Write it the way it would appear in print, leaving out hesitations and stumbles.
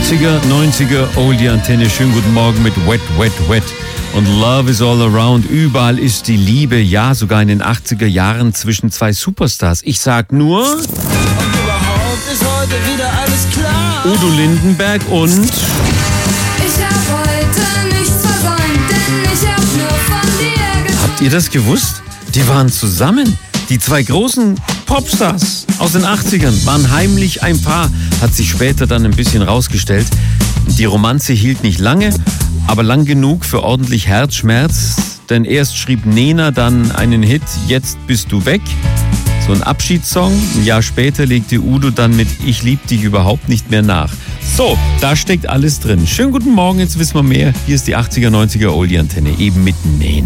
80er, 90er, Oldie Antenne. Schönen guten Morgen mit Wet, Wet, Wet. Und Love is all around. Überall ist die Liebe. Ja, sogar in den 80er Jahren zwischen zwei Superstars. Ich sag nur... Und überhaupt ist heute wieder alles klar. Udo Lindenberg und... Ich hab heute nichts versäumt, denn ich hab nur von dir geträumt. Habt ihr das gewusst? Die waren zusammen. Die zwei großen Popstars aus den 80ern waren heimlich ein Paar. Hat sich später dann ein bisschen rausgestellt. Die Romanze hielt nicht lange, aber lang genug für ordentlich Herzschmerz. Denn erst schrieb Nena dann einen Hit, Jetzt bist du weg. So ein Abschiedssong. Ein Jahr später legte Udo dann mit Ich lieb dich überhaupt nicht mehr nach. So, da steckt alles drin. Schönen guten Morgen, jetzt wissen wir mehr. Hier ist die 80er, 90er Oldie Antenne, eben mit Nena.